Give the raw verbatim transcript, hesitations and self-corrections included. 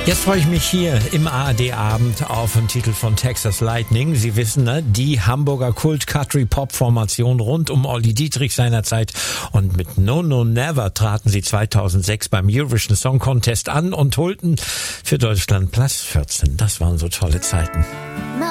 Jetzt freue ich mich hier im A R D-Abend auf den Titel von Texas Lightning. Sie wissen, ne, die Hamburger Kult-Country-Pop-Formation rund um Olli Dietrich seinerzeit. Und mit No No Never traten sie zweitausendsechs beim Eurovision Song Contest an und holten für Deutschland Platz vierzehn. Das waren so tolle Zeiten.